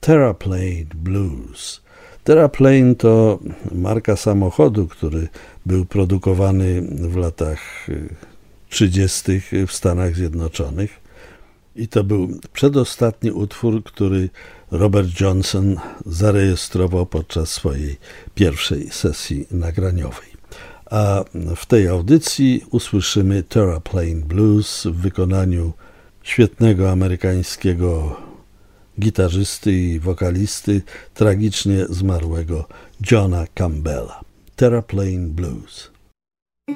Terraplane Blues. Terraplane to marka samochodu, który był produkowany w latach 30. w Stanach Zjednoczonych i to był przedostatni utwór, który Robert Johnson zarejestrował podczas swojej pierwszej sesji nagraniowej. A w tej audycji usłyszymy Terraplane Blues w wykonaniu świetnego amerykańskiego gitarzysty i wokalisty, tragicznie zmarłego Johna Campbella. Terraplane Blues.